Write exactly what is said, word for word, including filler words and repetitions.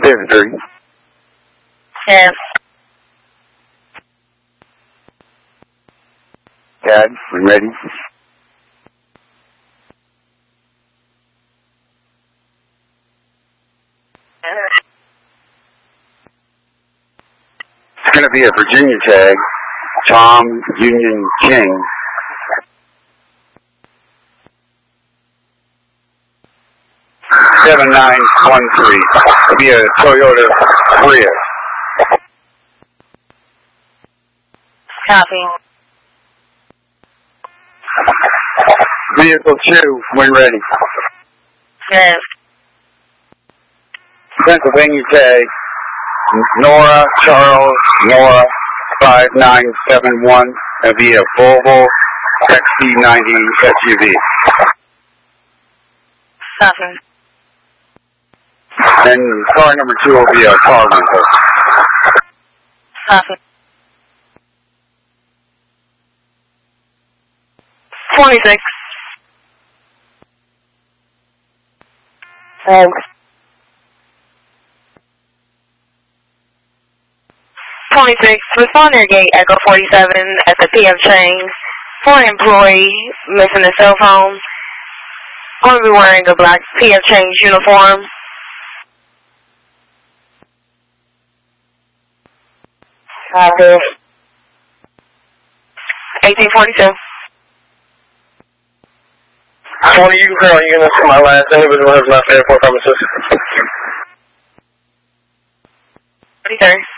fifty-three. Yes. Dad, we ready? It's going to be a Virginia tag. Tom Union King. seven nine one three. It'll be a Toyota Prius. Copy. Vehicle two, when ready. Yes. Pennsylvania tag. Nora Charles Nora five nine seven one. It'll be a Volvo X C ninety S U V. Copy. And car number two will be a car rental. Copy. twenty-six. Um, twenty-six, responder gate Echo forty-seven at the P F Chang's. For an employee missing a cell phone. Going to be wearing a black P F Chang's uniform. Copy. eighteen forty-two. twenty, you can call units to my last individual has left airport premises. forty-three.